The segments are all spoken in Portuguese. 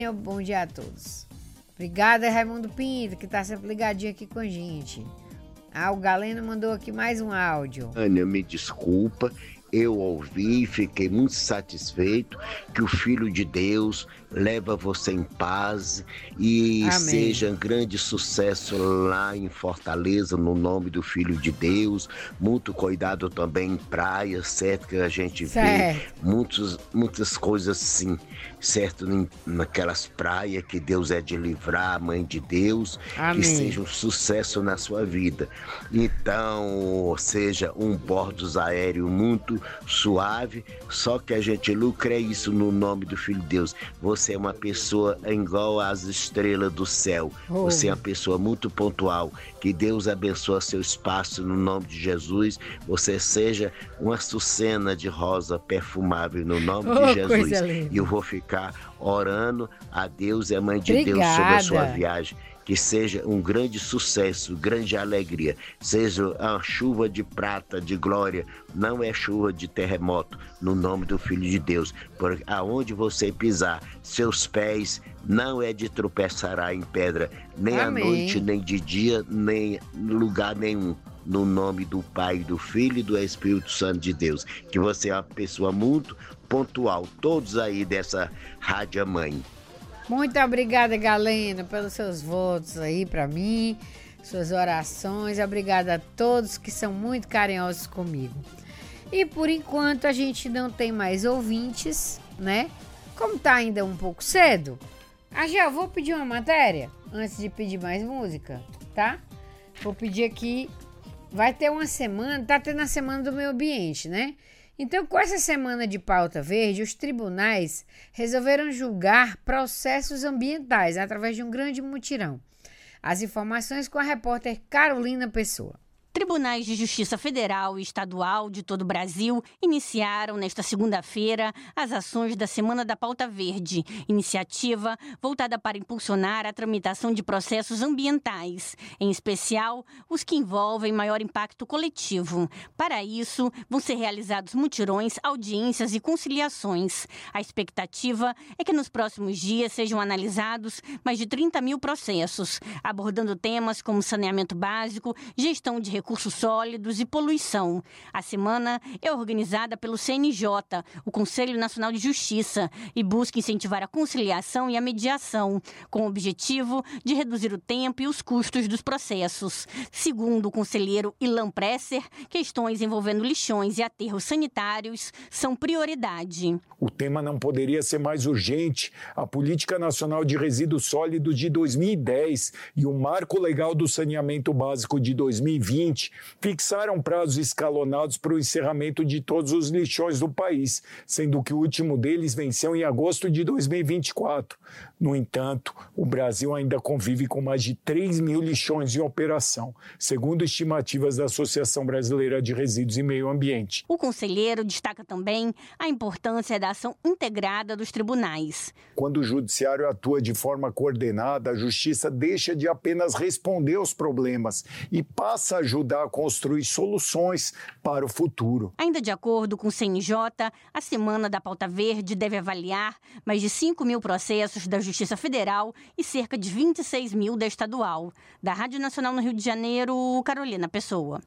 Bom dia a todos. Obrigada, Raimundo Pinto, que tá sempre ligadinho aqui com a gente. O Galeno mandou aqui mais um áudio. Ana, me desculpa, eu ouvi e fiquei muito satisfeito que o Filho de Deus leva você em paz e Amém. Seja um grande sucesso lá em Fortaleza, no nome do Filho de Deus. Muito cuidado também em praia, certo? Que a gente vê muitas coisas assim, certo? Naquelas praias que Deus é de livrar, a Mãe de Deus. Amém. Que seja um sucesso na sua vida. Então, seja um bordos aéreo muito suave, só que a gente lucra isso no nome do Filho de Deus. Você é uma pessoa igual às estrelas do céu. Você é uma pessoa muito pontual. Que Deus abençoe seu espaço no nome de Jesus. Você seja uma açucena de rosa perfumável no nome de Jesus. E eu vou ficar orando a Deus e a Mãe de Deus sobre a sua viagem. Que seja um grande sucesso, grande alegria. Seja uma chuva de prata, de glória. Não é chuva de terremoto, no nome do Filho de Deus. Porque aonde você pisar, seus pés não é de tropeçará em pedra. Nem à noite, nem de dia, nem lugar nenhum. No nome do Pai, do Filho e do Espírito Santo de Deus. Que você é uma pessoa muito pontual. Todos aí dessa Rádio Mãe. Muito obrigada, Galeno, pelos seus votos aí pra mim, suas orações. Obrigada a todos que são muito carinhosos comigo. E por enquanto a gente não tem mais ouvintes, né? Como tá ainda um pouco cedo, já vou pedir uma matéria antes de pedir mais música, tá? Vou pedir aqui, vai ter uma semana, tá tendo a semana do meio ambiente, né? Então, com essa semana de pauta verde, os tribunais resolveram julgar processos ambientais através de um grande mutirão. As informações com a repórter Carolina Pessoa. Tribunais de Justiça Federal e Estadual de todo o Brasil iniciaram nesta segunda-feira as ações da Semana da Pauta Verde, iniciativa voltada para impulsionar a tramitação de processos ambientais, em especial os que envolvem maior impacto coletivo. Para isso, vão ser realizados mutirões, audiências e conciliações. A expectativa é que nos próximos dias sejam analisados mais de 30 mil processos, abordando temas como saneamento básico, gestão de recursos sólidos e poluição. A semana é organizada pelo CNJ, o Conselho Nacional de Justiça, e busca incentivar a conciliação e a mediação, com o objetivo de reduzir o tempo e os custos dos processos. Segundo o conselheiro Ilan Presser, questões envolvendo lixões e aterros sanitários são prioridade. O tema não poderia ser mais urgente. A Política Nacional de Resíduos Sólidos de 2010 e o Marco Legal do Saneamento Básico de 2020 fixaram prazos escalonados para o encerramento de todos os lixões do país, sendo que o último deles venceu em agosto de 2024. No entanto, o Brasil ainda convive com mais de 3 mil lixões em operação, segundo estimativas da Associação Brasileira de Resíduos e Meio Ambiente. O conselheiro destaca também a importância da ação integrada dos tribunais. Quando o judiciário atua de forma coordenada, a justiça deixa de apenas responder aos problemas e passa a ajudar a construir soluções para o futuro. Ainda de acordo com o CNJ, a Semana da Pauta Verde deve avaliar mais de 5 mil processos da Justiça Federal e cerca de 26 mil da Estadual. Da Rádio Nacional no Rio de Janeiro, Carolina Pessoa.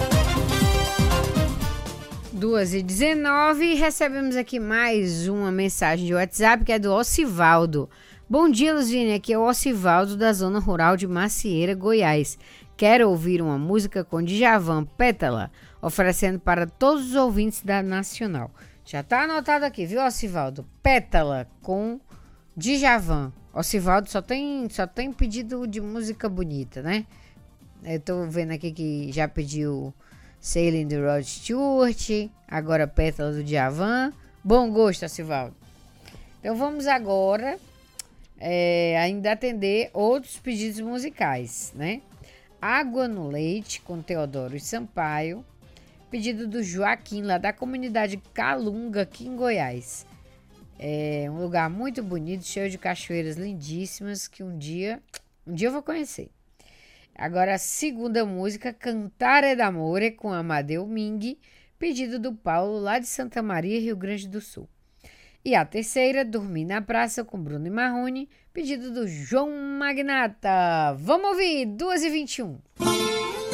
2h19, recebemos aqui mais uma mensagem de WhatsApp que é do Ocivaldo. Bom dia, Luzine, aqui é o Ocivaldo da Zona Rural de Macieira, Goiás. Quero ouvir uma música com Djavan, Pétala, oferecendo para todos os ouvintes da Nacional. Já tá anotado aqui, viu, Ocivaldo? Pétala com Djavan. Ocivaldo só tem pedido de música bonita, né? Eu tô vendo aqui que já pediu Sailing do Rod Stewart, agora Pétala do Djavan. Bom gosto, Ocivaldo. Então vamos agora ainda atender outros pedidos musicais, né? Água no Leite, com Teodoro e Sampaio. Pedido do Joaquim, lá da comunidade Calunga, aqui em Goiás. É um lugar muito bonito, cheio de cachoeiras lindíssimas, que um dia eu vou conhecer. Agora a segunda música, Cantare d'Amore, com Amadeu Ming, pedido do Paulo, lá de Santa Maria, Rio Grande do Sul. E a terceira, Dormir na Praça com Bruno e Marrone, pedido do João Magnata. Vamos ouvir, 2h21.